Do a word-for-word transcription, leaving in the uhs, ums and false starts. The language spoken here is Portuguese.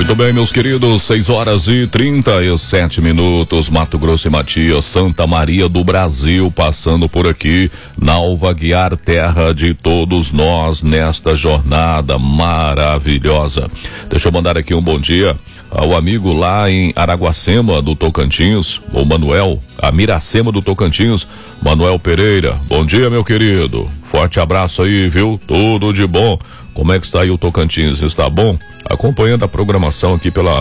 Muito bem, meus queridos, seis horas e trinta e sete minutos, Mato Grosso e Matias, Santa Maria do Brasil, passando por aqui, Nalva Guiar, terra de todos nós, nesta jornada maravilhosa. Deixa eu mandar aqui um bom dia ao amigo lá em Araguacema do Tocantins, o Manuel, a Miracema do Tocantins, Manuel Pereira. Bom dia, meu querido, forte abraço aí, viu? Tudo de bom. Como é que está aí o Tocantins? Está bom? Acompanhando a programação aqui pela